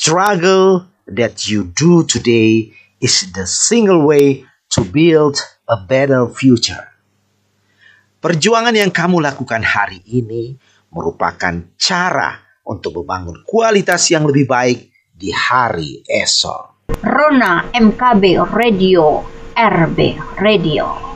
struggle that you do today is the single way to build a better future. Perjuangan yang kamu lakukan hari ini merupakan cara untuk membangun kualitas yang lebih baik di hari esok. Rona MKB Radio, RB Radio.